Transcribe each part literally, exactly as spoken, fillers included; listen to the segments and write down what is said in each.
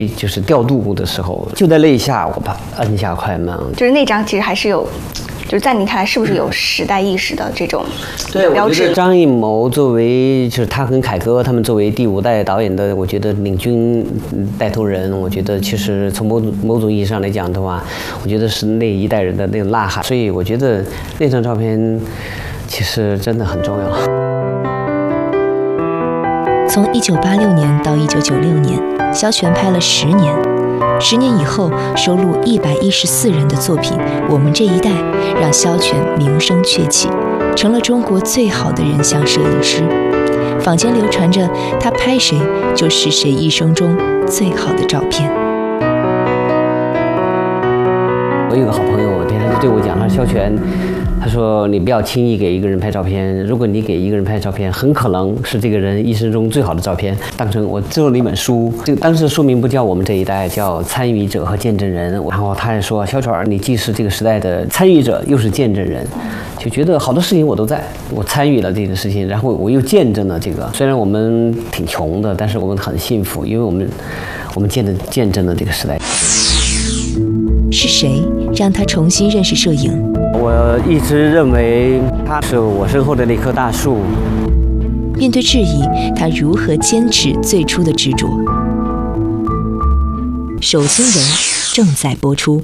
就是调度的时候，就在那一下，我把摁下快门。 就是那张其实还是有，就是在您看来是不是有时代意识的这种标志？ 张艺谋作为就是他跟凯歌他们作为第五代导演的，我觉得领军带头人，我觉得其实从某种某种意义上来讲的话，我觉得是那一代人的那种呐喊。所以我觉得那张照片其实真的很重要。 从一九八六年到一九九六年，萧全拍了十年。十年以后，收录一百一十四人的作品《我们这一代》，让萧全名声鹊起，成了中国最好的人像摄影师。坊间流传着他拍谁就是谁一生中最好的照片。 我有个好朋友，天天对我讲，他说萧全。他说：“你不要轻易给一个人拍照片，如果你给一个人拍照片，很可能是这个人一生中最好的照片。”当成我做了一本书，这个当时书名不叫《我们这一代》，叫《参与者和见证人》。然后他也说：“萧全，你既是这个时代的参与者，又是见证人。”就觉得好多事情我都在，我参与了这件事情，然后我又见证了这个。虽然我们挺穷的，但是我们很幸福，因为我们我们见证见证了这个时代。 是谁让他重新认识摄影？ 我一直认为他是我身后的那棵大树。 面对质疑，他如何坚持最初的执着？手心人正在播出。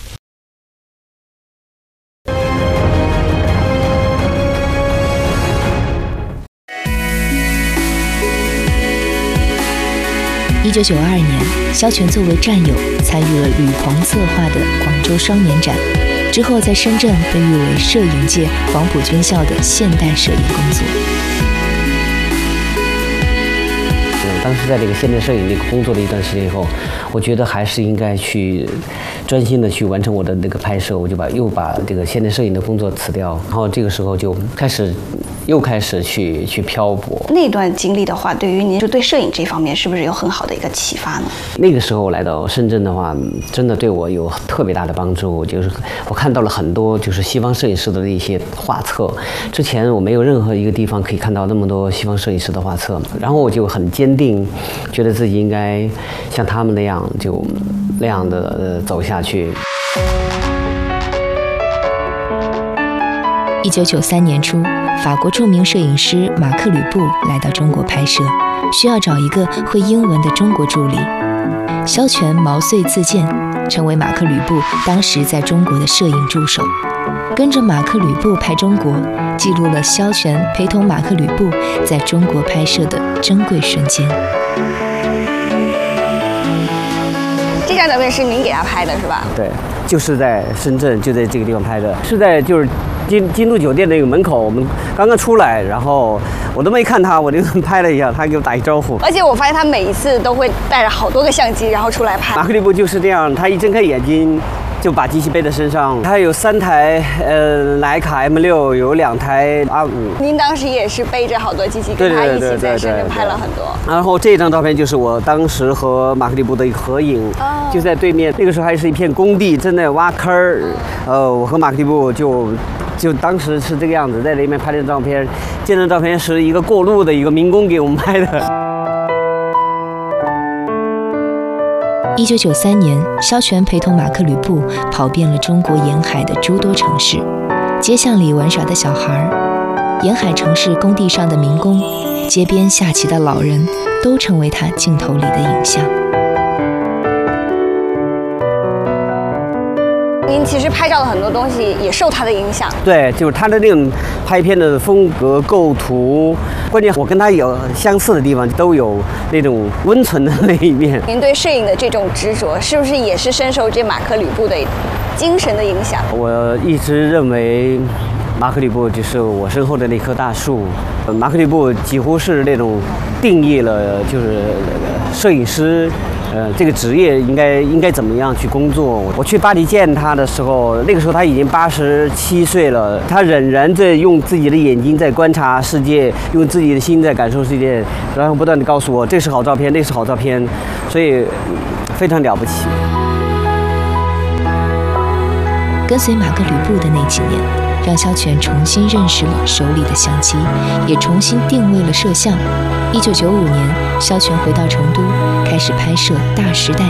一九九二年，萧全作为战友参与了吕鹏策划的广州双年展，之后在深圳被誉为摄影界黄埔军校的现代摄影工作。 当时在这个现代摄影那个工作了一段时间以后，我觉得还是应该去专心的去完成我的那个拍摄，我就把又把这个现代摄影的工作辞掉，然后这个时候就开始又开始去去漂泊。 那段经历的话，对于您就对摄影这方面是不是有很好的一个启发呢？ 那个时候来到深圳的话，真的对我有特别大的帮助，就是我看到了很多就是西方摄影师的一些画册，之前我没有任何一个地方可以看到那么多西方摄影师的画册，然后我就很坚定。觉得自己应该像他们那样，就那样的呃走下去。 一九九三年初，法国著名摄影师马克·吕布来到中国拍摄，需要找一个会英文的中国助理。萧全毛遂自荐，成为马克·吕布当时在中国的摄影助手。跟着马克·吕布拍中国，记录了萧全陪同马克·吕布在中国拍摄的珍贵瞬间。 这张照片是您给他拍的是吧？ 对，就是在深圳，就在这个地方拍的，是在就是金金都酒店那个门口，我们刚刚出来，然后我都没看他，我就拍了一下，他给我打一招呼。 而且我发现他每一次都会带着好多个相机，然后出来拍。 马克·吕布就是这样，他一睁开眼睛就把机器背在身上。他有三台呃徕卡 M 六，有两台 R 五。 您当时也是背着好多机器，跟他一起在深圳拍了很多。 然后这张照片就是我当时和马克·吕布的一个合影，哦、就在对面。那个时候还是一片工地，正在挖坑儿。呃，我和马克·吕布就就当时是这个样子，在那边拍的照片。这张照片是一个过路的一个民工给我们拍的。 一九九三年，萧全陪同马克·吕布跑遍了中国沿海的诸多城市，街巷里玩耍的小孩，沿海城市工地上的民工，街边下棋的老人，都成为他镜头里的影像。 您其实拍照的很多东西也受他的影响。 对，就是他的那种拍片的风格、构图，关键我跟他有相似的地方，都有那种温存的那一面。 您对摄影的这种执着，是不是也是深受这马克·吕布的精神的影响？ 我一直认为，马克·吕布就是我身后的那棵大树。马克·吕布几乎是那种定义了，就是摄影师。呃，这个职业应该应该怎么样去工作？我去巴黎见他的时候，那个时候他已经八十七岁了，他仍然在用自己的眼睛在观察世界，用自己的心在感受世界，然后不断地告诉我这是好照片，那是好照片，所以非常了不起。 跟随马克·吕布的那几年， 让萧全重新认识了手里的相机，也重新定位了摄像。一九九五年，萧全回到成都，开始拍摄《大时代》